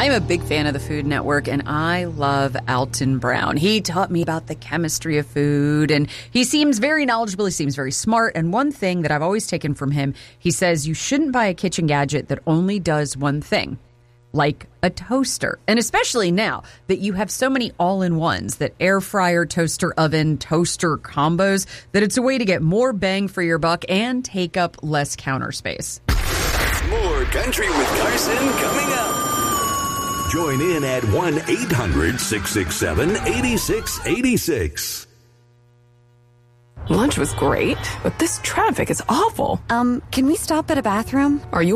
I'm a big fan of the Food Network, and I love Alton Brown. He taught me about the chemistry of food, and he seems very knowledgeable. He seems very smart. And one thing that I've always taken from him, he says you shouldn't buy a kitchen gadget that only does one thing, like a toaster. And especially now that you have so many all-in-ones, that air fryer, toaster oven, toaster combos, that it's a way to get more bang for your buck and take up less counter space. More Country with Carson coming up. Join in at 1-800-667-8686. Lunch was great, but this traffic is awful. Can we stop at a bathroom? Are you